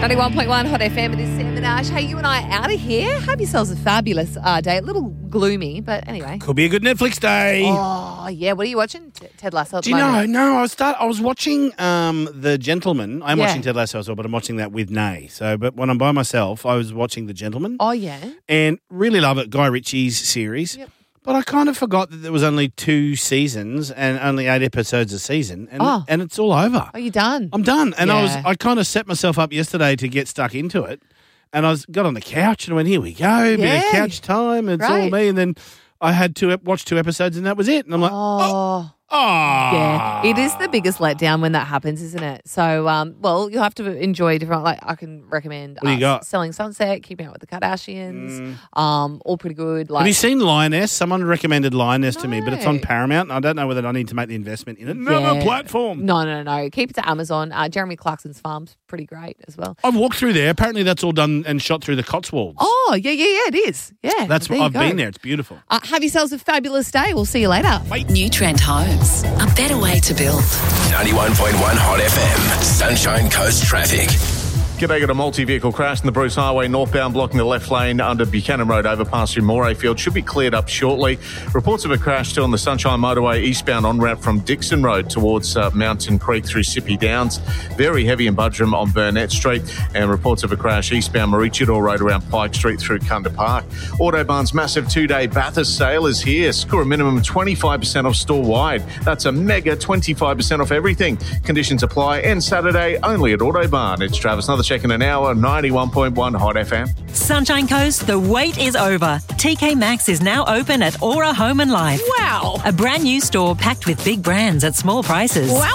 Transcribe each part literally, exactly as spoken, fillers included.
ninety-one point one Hot F M, it is Sam Minaj. Hey, you and I are out of here. Have yourselves a fabulous uh, day. A little gloomy, but anyway. Could be a good Netflix day. Oh, yeah. What are you watching? T- Ted Lasso at Do the you know? moment? No, I was start. I was watching um, The Gentleman. I'm Yeah. watching Ted Lasso as well, but I'm watching that with Nay. So, but when I'm by myself, I was watching The Gentleman. Oh, yeah. And really love it. Guy Ritchie's series. Yep. But I kind of forgot that there was only two seasons and only eight episodes a season, and Oh. and it's all over. Are you done? I'm done, and I was Yeah. I kind of set myself up yesterday to get stuck into it, and I was got on the couch and went, here we go, bit Yeah. of couch time. It's all Right. me, and then I had to watch two episodes, and that was it. And I'm like, oh, Oh. oh. Yeah, it is the biggest letdown when that happens, isn't it? So, um, well, you'll have to enjoy different. Like, I can recommend. What do you uh, got? Selling Sunset, Keeping Up with the Kardashians. Um, all pretty good. Like, Have you seen Lioness? Someone recommended Lioness to me, but it's on No. Paramount, and I don't know whether I need to make the investment in another Yeah. platform. No, no, no. Keep it to Amazon. Uh, Jeremy Clarkson's Farm's pretty great as well. I've walked through there. Apparently, that's all done and shot through the Cotswolds. Oh, yeah, yeah, yeah. It is. Yeah, that's there what you I've go. been there. It's beautiful. Uh, have yourselves a fabulous day. We'll see you later. New Trend Homes, a better way to build. ninety-one point one Hot F M, Sunshine Coast Traffic. G'day, got a multi-vehicle crash in the Bruce Highway northbound blocking the left lane under Buchanan Road overpass through Morayfield. Should be cleared up shortly. Reports of a crash still on the Sunshine Motorway eastbound on-ramp from Dixon Road towards uh, Mountain Creek through Sippy Downs. Very heavy in Budrum on Burnett Street. And reports of a crash eastbound Maroochydore Road around Pike Street through Kunda Park. Autobahn's massive two-day Bathurst sale is here. Score a minimum twenty-five percent off store-wide. That's a mega twenty-five percent off everything. Conditions apply. And Saturday only at Autobahn. It's Travis. Another check in an hour, ninety-one point one Hot F M. Sunshine Coast, the wait is over. T K Maxx is now open at Aura Home and Life. Wow. A brand new store packed with big brands at small prices. Wow.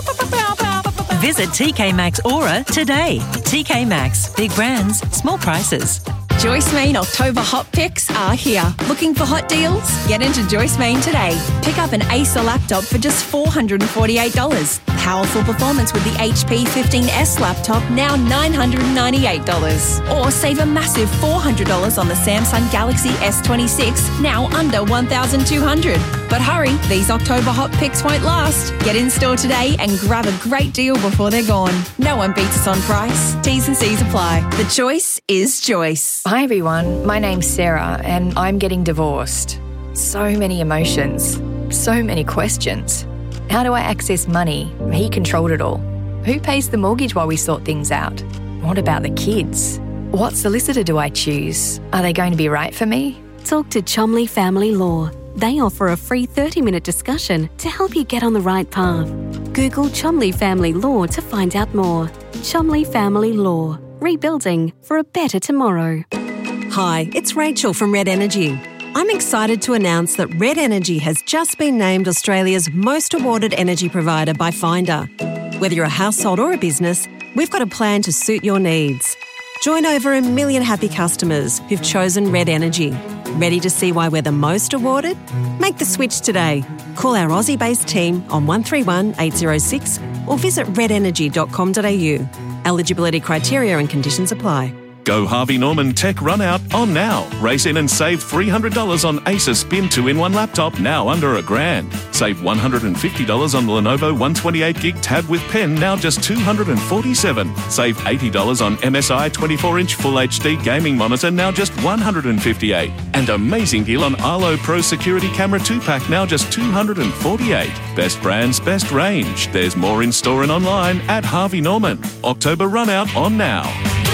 Visit T K Maxx Aura today. T K Maxx, big brands, small prices. Joyce Main October Hot Picks are here. Looking for hot deals? Get into Joyce Main today. Pick up an Acer laptop for just four hundred forty-eight dollars. Powerful performance with the H P fifteen S laptop, now nine hundred ninety-eight dollars. Or save a massive four hundred dollars on the Samsung Galaxy S twenty-six, now under one thousand two hundred dollars. But hurry, these October Hot Picks won't last. Get in store today and grab a great deal before they're gone. No one beats us on price. T's and C's apply. The choice is Joyce. Hi everyone, my name's Sarah and I'm getting divorced. So many emotions, so many questions. How do I access money? He controlled it all. Who pays the mortgage while we sort things out? What about the kids? What solicitor do I choose? Are they going to be right for me? Talk to Chomley Family Law. They offer a free thirty-minute discussion to help you get on the right path. Google Chomley Family Law to find out more. Chomley Family Law. Rebuilding for a better tomorrow. Hi, it's Rachel from Red Energy. I'm excited to announce that Red Energy has just been named Australia's most awarded energy provider by Finder. Whether you're a household or a business, we've got a plan to suit your needs. Join over a million happy customers who've chosen Red Energy. Ready to see why we're the most awarded? Make the switch today. Call our Aussie-based team on one three one eight zero six or visit red energy dot com dot a u. Eligibility criteria and conditions apply. Go Harvey Norman Tech Run Out on now. Race in and save three hundred dollars on Acer Spin two in one laptop, now under a grand. Save one hundred fifty dollars on the Lenovo one twenty-eight gig tab with pen, now just two hundred forty-seven dollars. Save eighty dollars on M S I twenty-four inch Full H D gaming monitor, now just one hundred fifty-eight dollars. And amazing deal on Arlo Pro Security Camera two pack, now just two hundred forty-eight dollars. Best brands, best range. There's more in store and online at Harvey Norman. October Run Out on now.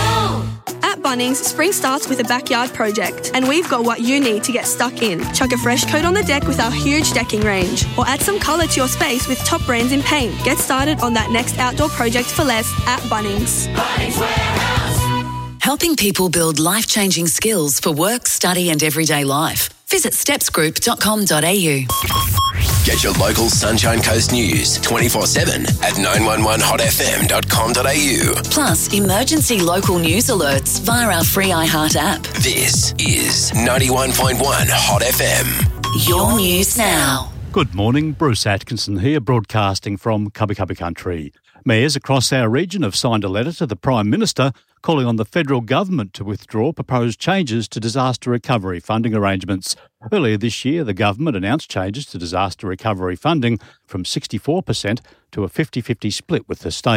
At Bunnings, spring starts with a backyard project, and we've got what you need to get stuck in. Chuck a fresh coat on the deck with our huge decking range, or add some colour to your space with top brands in paint. Get started on that next outdoor project for less at Bunnings. Bunnings Warehouse. Helping people build life-changing skills for work, study and everyday life. Visit steps group dot com dot a u. Get your local Sunshine Coast news twenty-four seven at nine one one hot f m dot com dot a u. Plus, emergency local news alerts via our free iHeart app. This is ninety-one point one Hot F M. Your news now. Good morning, Bruce Atkinson here, broadcasting from Cubby Cubby Country. Mayors across our region have signed a letter to the Prime Minister calling on the federal government to withdraw proposed changes to disaster recovery funding arrangements. Earlier this year, the government announced changes to disaster recovery funding from sixty-four percent to a fifty-fifty split with the states.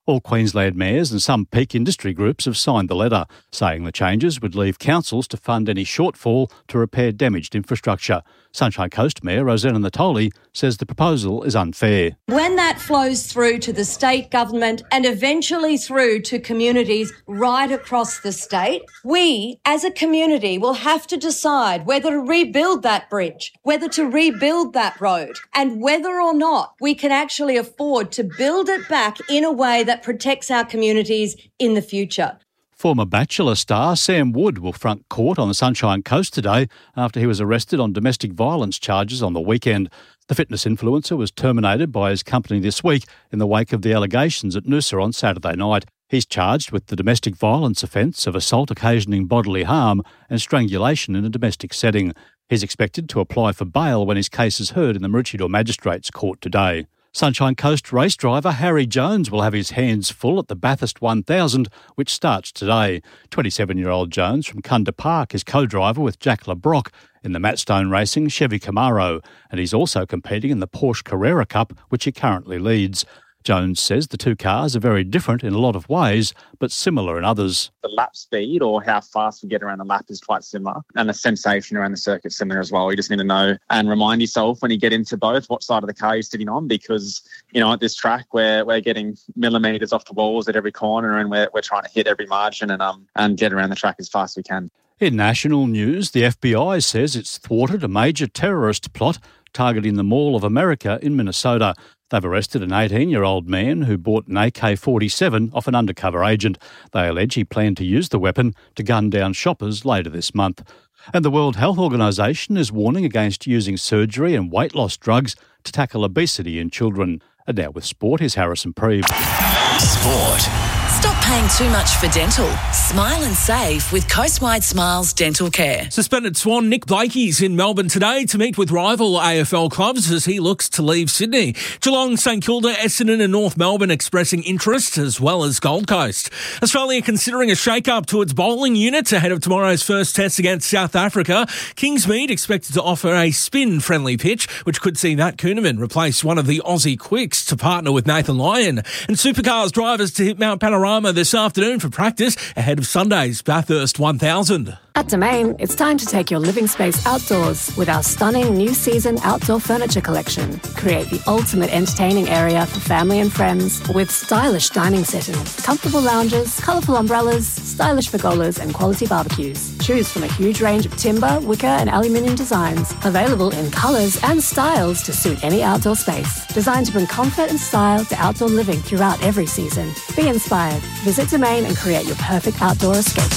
All Queensland mayors and some peak industry groups have signed the letter, saying the changes would leave councils to fund any shortfall to repair damaged infrastructure. Sunshine Coast Mayor Rosanna Natoli says the proposal is unfair. When that flows through to the state government and eventually through to communities right across the state, we as a community will have to decide whether to rebuild that bridge, whether to rebuild that road, and whether or not we can actually afford to build it back in a way that protects our communities in the future. Former Bachelor star Sam Wood will front court on the Sunshine Coast today after he was arrested on domestic violence charges on the weekend. The fitness influencer was terminated by his company this week in the wake of the allegations at Noosa on Saturday night. He's charged with the domestic violence offence of assault occasioning bodily harm and strangulation in a domestic setting. He's expected to apply for bail when his case is heard in the Maroochydore Magistrates Court today. Sunshine Coast race driver Harry Jones will have his hands full at the Bathurst one thousand, which starts today. twenty-seven-year-old Jones from Kunda Park is co-driver with Jack LeBrock in the Matt Stone Racing Chevy Camaro, and he's also competing in the Porsche Carrera Cup, which he currently leads. Jones says the two cars are very different in a lot of ways, but similar in others. The lap speed, or how fast we get around the lap, is quite similar, and the sensation around the circuit is similar as well. You just need to know and remind yourself when you get into both what side of the car you're sitting on, because, you know, at this track we're, we're getting millimetres off the walls at every corner, and we're, we're trying to hit every margin and, um, and get around the track as fast as we can. In national news, the F B I says it's thwarted a major terrorist plot targeting the Mall of America in Minnesota. They've arrested an eighteen-year-old man who bought an A K forty-seven off an undercover agent. They allege he planned to use the weapon to gun down shoppers later this month. And the World Health Organisation is warning against using surgery and weight loss drugs to tackle obesity in children. And now with sport, here's Harrison Preeve. Sport. Stop paying too much for dental. Smile and save with Coastwide Smiles Dental Care. Suspended Swan Nick Blakey's in Melbourne today to meet with rival A F L clubs as he looks to leave Sydney. Geelong, St Kilda, Essendon and North Melbourne expressing interest, as well as Gold Coast. Australia considering a shake-up to its bowling unit ahead of tomorrow's first test against South Africa. Kingsmead expected to offer a spin-friendly pitch, which could see Matt Kuhneman replace one of the Aussie quicks to partner with Nathan Lyon. And Supercars drivers to hit Mount Panorama this afternoon for practice ahead of Sunday's Bathurst one thousand. At Domain, it's time to take your living space outdoors with our stunning new season outdoor furniture collection. Create the ultimate entertaining area for family and friends with stylish dining settings, comfortable lounges, colourful umbrellas, stylish pergolas and quality barbecues. Choose from a huge range of timber, wicker and aluminium designs, available in colours and styles to suit any outdoor space. Designed to bring comfort and style to outdoor living throughout every season. Be inspired. Visit Domain and create your perfect outdoor escape.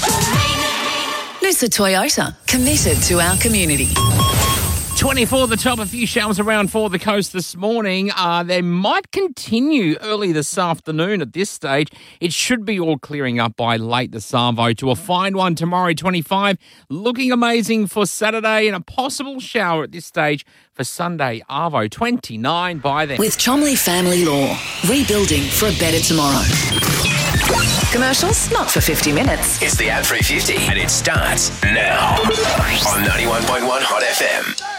Noosa Toyota, committed to our community. twenty-four the top, a few showers around for the coast this morning. Uh, they might continue early this afternoon at this stage. It should be all clearing up by late this arvo to a fine one tomorrow, twenty-five. Looking amazing for Saturday and a possible shower at this stage for Sunday, arvo, twenty-nine by then. With Chomley Family Law, rebuilding for a better tomorrow. Commercials, not for fifty minutes. It's the Ad three fifty and it starts now on ninety-one point one Hot F M.